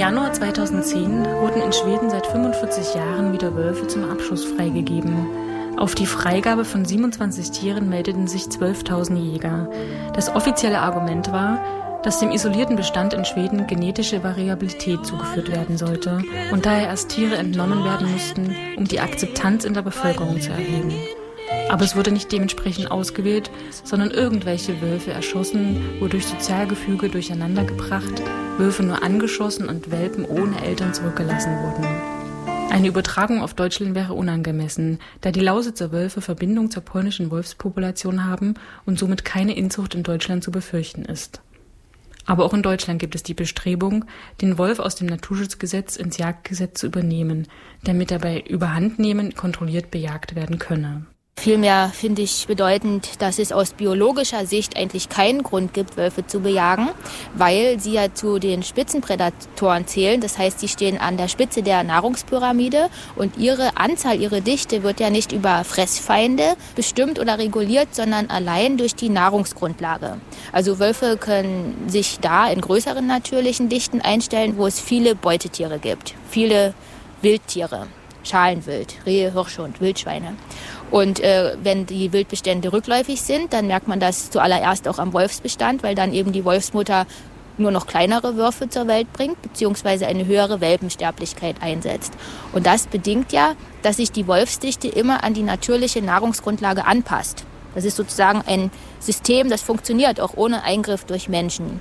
Januar 2010 wurden in Schweden seit 45 Jahren wieder Wölfe zum Abschuss freigegeben. Auf die Freigabe von 27 Tieren meldeten sich 12.000 Jäger. Das offizielle Argument war, dass dem isolierten Bestand in Schweden genetische Variabilität zugeführt werden sollte und daher erst Tiere entnommen werden mussten, um die Akzeptanz in der Bevölkerung zu erhöhen. Aber es wurde nicht dementsprechend ausgewählt, sondern irgendwelche Wölfe erschossen, wodurch Sozialgefüge durcheinandergebracht, Wölfe nur angeschossen und Welpen ohne Eltern zurückgelassen wurden. Eine Übertragung auf Deutschland wäre unangemessen, da die Lausitzer Wölfe Verbindung zur polnischen Wolfspopulation haben und somit keine Inzucht in Deutschland zu befürchten ist. Aber auch in Deutschland gibt es die Bestrebung, den Wolf aus dem Naturschutzgesetz ins Jagdgesetz zu übernehmen, damit er bei Überhandnehmen kontrolliert bejagt werden könne. Vielmehr finde ich bedeutend, dass es aus biologischer Sicht eigentlich keinen Grund gibt, Wölfe zu bejagen, weil sie ja zu den Spitzenprädatoren zählen. Das heißt, sie stehen an der Spitze der Nahrungspyramide und ihre Anzahl, ihre Dichte wird ja nicht über Fressfeinde bestimmt oder reguliert, sondern allein durch die Nahrungsgrundlage. Also Wölfe können sich da in größeren natürlichen Dichten einstellen, wo es viele Beutetiere gibt, viele Wildtiere, Schalenwild, Rehe, Hirsche und Wildschweine. Und wenn die Wildbestände rückläufig sind, dann merkt man das zuallererst auch am Wolfsbestand, weil dann eben die Wolfsmutter nur noch kleinere Würfe zur Welt bringt, beziehungsweise eine höhere Welpensterblichkeit einsetzt. Und das bedingt ja, dass sich die Wolfsdichte immer an die natürliche Nahrungsgrundlage anpasst. Das ist sozusagen ein System, das funktioniert, auch ohne Eingriff durch Menschen.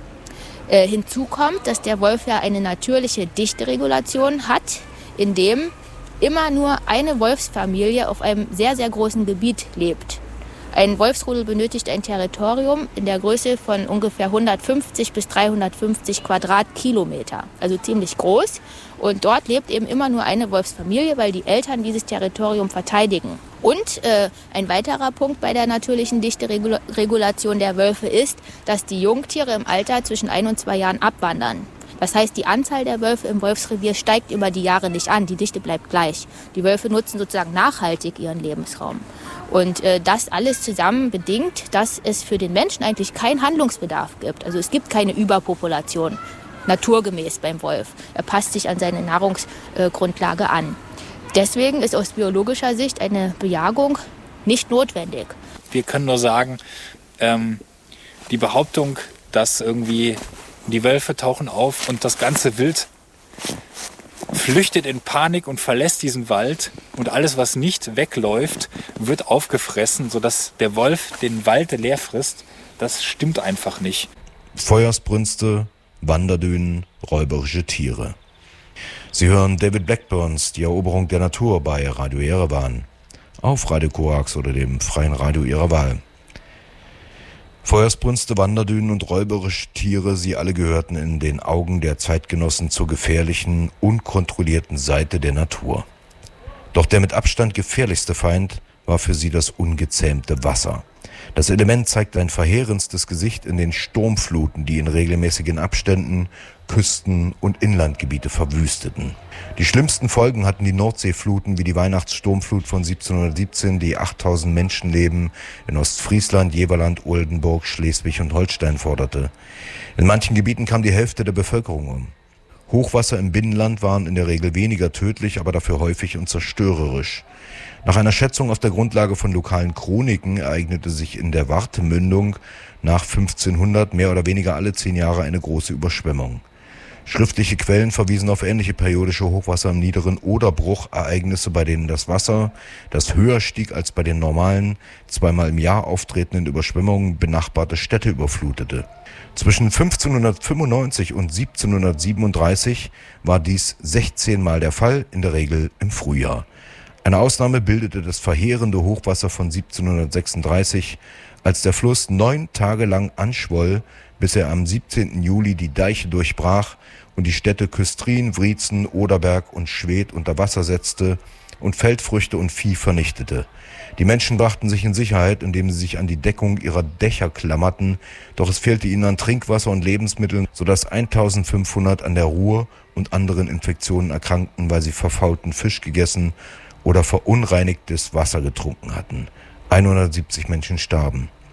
Hinzu kommt, dass der Wolf ja eine natürliche Dichteregulation hat, in dem immer nur eine Wolfsfamilie auf einem sehr, sehr großen Gebiet lebt. Ein Wolfsrudel benötigt ein Territorium in der Größe von ungefähr 150 bis 350 Quadratkilometer, also ziemlich groß. Und dort lebt eben immer nur eine Wolfsfamilie, weil die Eltern dieses Territorium verteidigen. Und ein weiterer Punkt bei der natürlichen Dichteregulation der Wölfe ist, dass die Jungtiere im Alter zwischen 1 und 2 Jahren abwandern. Das heißt, die Anzahl der Wölfe im Wolfsrevier steigt über die Jahre nicht an, die Dichte bleibt gleich. Die Wölfe nutzen sozusagen nachhaltig ihren Lebensraum. Und das alles zusammen bedingt, dass es für den Menschen eigentlich keinen Handlungsbedarf gibt. Also es gibt keine Überpopulation, naturgemäß beim Wolf. Er passt sich an seine Nahrungsgrundlage an. Deswegen ist aus biologischer Sicht eine Bejagung nicht notwendig. Wir können nur sagen, die Behauptung, dass irgendwie die Wölfe tauchen auf und das ganze Wild flüchtet in Panik und verlässt diesen Wald und alles, was nicht wegläuft, wird aufgefressen, sodass der Wolf den Wald leer frisst. Das stimmt einfach nicht. Feuersbrünste, Wanderdünen, räuberische Tiere. Sie hören David Blackburns Die Eroberung der Natur bei Radio Yerevan auf Radio Koax oder dem freien Radio Ihrer Wahl. Feuersbrünste, Wanderdünen und räuberische Tiere, sie alle gehörten in den Augen der Zeitgenossen zur gefährlichen, unkontrollierten Seite der Natur. Doch der mit Abstand gefährlichste Feind war für sie das ungezähmte Wasser. Das Element zeigt ein verheerendstes Gesicht in den Sturmfluten, die in regelmäßigen Abständen Küsten- und Inlandgebiete verwüsteten. Die schlimmsten Folgen hatten die Nordseefluten wie die Weihnachtssturmflut von 1717, die 8000 Menschenleben in Ostfriesland, Jeverland, Oldenburg, Schleswig und Holstein forderte. In manchen Gebieten kam die Hälfte der Bevölkerung um. Hochwasser im Binnenland waren in der Regel weniger tödlich, aber dafür häufig und zerstörerisch. Nach einer Schätzung auf der Grundlage von lokalen Chroniken ereignete sich in der Wartemündung nach 1500 mehr oder weniger alle 10 Jahre eine große Überschwemmung. Schriftliche Quellen verwiesen auf ähnliche periodische Hochwasser im niederen Oderbruch-Ereignisse, bei denen das Wasser, das höher stieg als bei den normalen, 2-mal im Jahr auftretenden Überschwemmungen, benachbarte Städte überflutete. Zwischen 1595 und 1737 war dies 16-mal der Fall, in der Regel im Frühjahr. Eine Ausnahme bildete das verheerende Hochwasser von 1736, als der Fluss 9 Tage lang anschwoll, bis er am 17. Juli die Deiche durchbrach und die Städte Küstrin, Wriezen, Oderberg und Schwedt unter Wasser setzte und Feldfrüchte und Vieh vernichtete. Die Menschen brachten sich in Sicherheit, indem sie sich an die Deckung ihrer Dächer klammerten, doch es fehlte ihnen an Trinkwasser und Lebensmitteln, sodass 1500 an der Ruhr und anderen Infektionen erkrankten, weil sie verfaulten Fisch gegessen oder verunreinigtes Wasser getrunken hatten. 170 Menschen starben.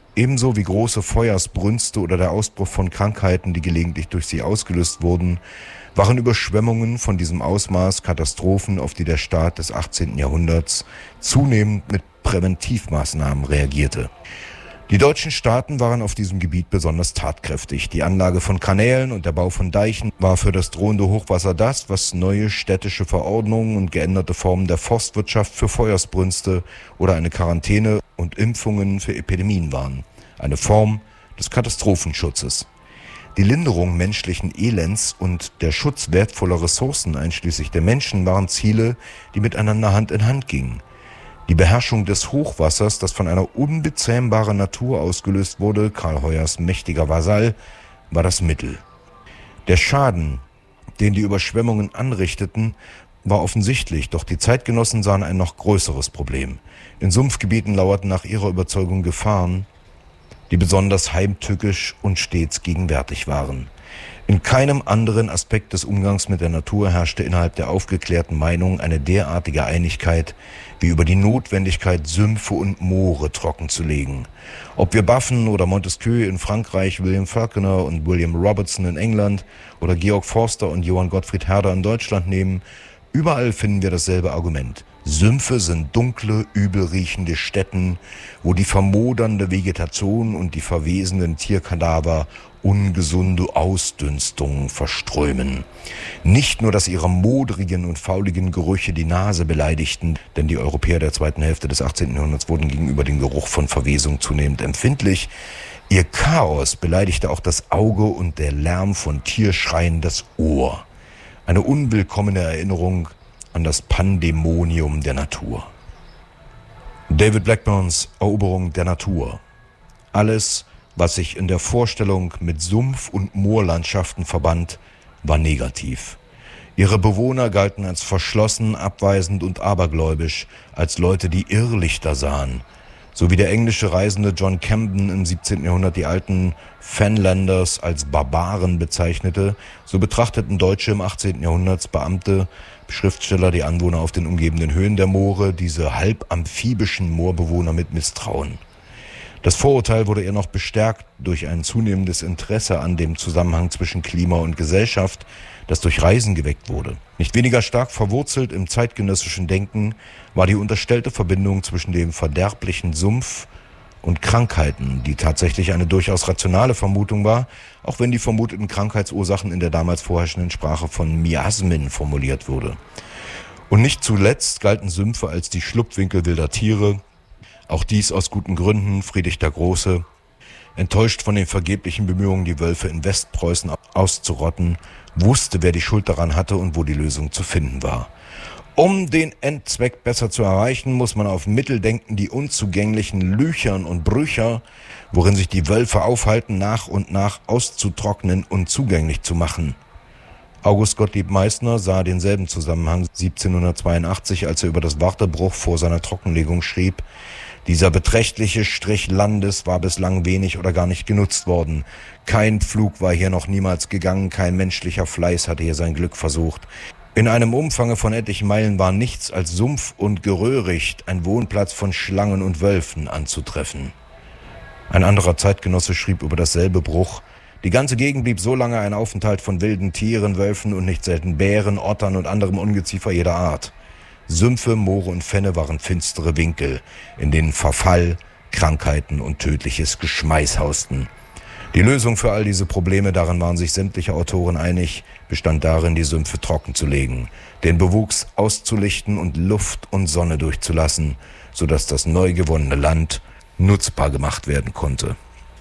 Ebenso wie große Feuersbrünste oder der Ausbruch von Krankheiten, die gelegentlich durch sie ausgelöst wurden, waren Überschwemmungen von diesem Ausmaß Katastrophen, auf die der Staat des 18. Jahrhunderts zunehmend mit Präventivmaßnahmen reagierte. Die deutschen Staaten waren auf diesem Gebiet besonders tatkräftig. Die Anlage von Kanälen und der Bau von Deichen war für das drohende Hochwasser das, was neue städtische Verordnungen und geänderte Formen der Forstwirtschaft für Feuersbrünste oder eine Quarantäne und Impfungen für Epidemien waren. Eine Form des Katastrophenschutzes. Die Linderung menschlichen Elends und der Schutz wertvoller Ressourcen, einschließlich der Menschen, waren Ziele, die miteinander Hand in Hand gingen. Die Beherrschung des Hochwassers, das von einer unbezähmbaren Natur ausgelöst wurde, Karl Heuers mächtiger Vasall, war das Mittel. Der Schaden, den die Überschwemmungen anrichteten, war offensichtlich, doch die Zeitgenossen sahen ein noch größeres Problem. In Sumpfgebieten lauerten nach ihrer Überzeugung Gefahren, die besonders heimtückisch und stets gegenwärtig waren. In keinem anderen Aspekt des Umgangs mit der Natur herrschte innerhalb der aufgeklärten Meinung eine derartige Einigkeit wie über die Notwendigkeit, Sümpfe und Moore trockenzulegen. Ob wir Buffon oder Montesquieu in Frankreich, William Falconer und William Robertson in England oder Georg Forster und Johann Gottfried Herder in Deutschland nehmen, überall finden wir dasselbe Argument. Sümpfe sind dunkle, übelriechende Stätten, wo die vermodernde Vegetation und die verwesenden Tierkadaver ungesunde Ausdünstungen verströmen. Nicht nur, dass ihre modrigen und fauligen Gerüche die Nase beleidigten, denn die Europäer der zweiten Hälfte des 18. Jahrhunderts wurden gegenüber dem Geruch von Verwesung zunehmend empfindlich. Ihr Chaos beleidigte auch das Auge und der Lärm von Tierschreien das Ohr. Eine unwillkommene Erinnerung an das Pandemonium der Natur. David Blackburns Eroberung der Natur. Alles, was sich in der Vorstellung mit Sumpf- und Moorlandschaften verband, war negativ. Ihre Bewohner galten als verschlossen, abweisend und abergläubisch, als Leute, die Irrlichter sahen. So wie der englische Reisende John Camden im 17. Jahrhundert die alten Fenlanders als Barbaren bezeichnete, so betrachteten Deutsche im 18. Jahrhundert Beamte, Schriftsteller, die Anwohner auf den umgebenden Höhen der Moore, diese halb amphibischen Moorbewohner mit Misstrauen. Das Vorurteil wurde eher noch bestärkt durch ein zunehmendes Interesse an dem Zusammenhang zwischen Klima und Gesellschaft, das durch Reisen geweckt wurde. Nicht weniger stark verwurzelt im zeitgenössischen Denken war die unterstellte Verbindung zwischen dem verderblichen Sumpf und Krankheiten, die tatsächlich eine durchaus rationale Vermutung war, auch wenn die vermuteten Krankheitsursachen in der damals vorherrschenden Sprache von Miasmen formuliert wurde. Und nicht zuletzt galten Sümpfe als die Schlupfwinkel wilder Tiere, auch dies aus guten Gründen. Friedrich der Große, enttäuscht von den vergeblichen Bemühungen, die Wölfe in Westpreußen auszurotten, wusste, wer die Schuld daran hatte und wo die Lösung zu finden war. Um den Endzweck besser zu erreichen, muss man auf Mittel denken, die unzugänglichen Lüchern und Brücher, worin sich die Wölfe aufhalten, nach und nach auszutrocknen und zugänglich zu machen. August Gottlieb Meissner sah denselben Zusammenhang 1782, als er über das Wartebruch vor seiner Trockenlegung schrieb: Dieser beträchtliche Strich Landes war bislang wenig oder gar nicht genutzt worden. Kein Pflug war hier noch niemals gegangen, kein menschlicher Fleiß hatte hier sein Glück versucht. In einem Umfange von etlichen Meilen war nichts als Sumpf und Geröhricht, ein Wohnplatz von Schlangen und Wölfen, anzutreffen. Ein anderer Zeitgenosse schrieb über dasselbe Bruch: Die ganze Gegend blieb so lange ein Aufenthalt von wilden Tieren, Wölfen und nicht selten Bären, Ottern und anderem Ungeziefer jeder Art. Sümpfe, Moore und Fenne waren finstere Winkel, in denen Verfall, Krankheiten und tödliches Geschmeiß hausten. Die Lösung für all diese Probleme, daran waren sich sämtliche Autoren einig, bestand darin, die Sümpfe trockenzulegen, den Bewuchs auszulichten und Luft und Sonne durchzulassen, sodass das neu gewonnene Land nutzbar gemacht werden konnte.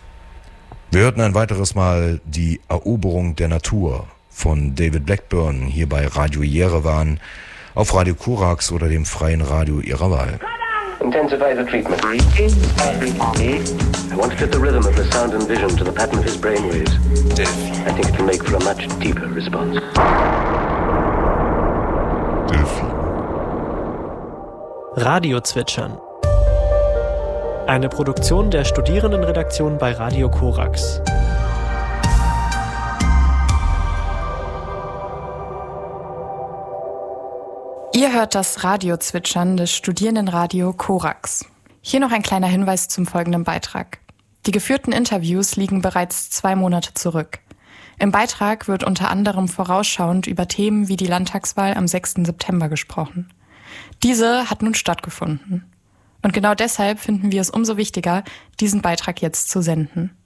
Wir hörten ein weiteres Mal die Eroberung der Natur von David Blackburn hier bei Radio Jerewan, auf Radio Korax oder dem freien Radio Ihrer Wahl. Intensify the treatment. I want to fit the rhythm of the sound and vision to the pattern of his brainwaves. I think it will make for a much deeper response. Radio-Zwitschern. Eine Produktion der Studierendenredaktion bei Radio Korax. Ihr hört das Radio-Zwitschern des Studierendenradio Korax. Hier noch ein kleiner Hinweis zum folgenden Beitrag. Die geführten Interviews liegen bereits 2 Monate zurück. Im Beitrag wird unter anderem vorausschauend über Themen wie die Landtagswahl am 6. September gesprochen. Diese hat nun stattgefunden. Und genau deshalb finden wir es umso wichtiger, diesen Beitrag jetzt zu senden.